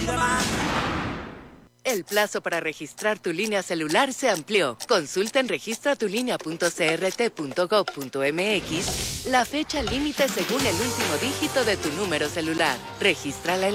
demás. El plazo para registrar tu línea celular se amplió. Consulta en registratulínea.crt.gov.mx la fecha límite según el último dígito de tu número celular. Regístrala en